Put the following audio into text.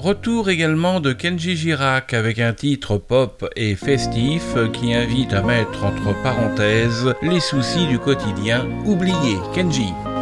Retour également de Kenji Girac avec un titre pop et festif qui invite à mettre entre parenthèses les soucis du quotidien oubliés. Kenji.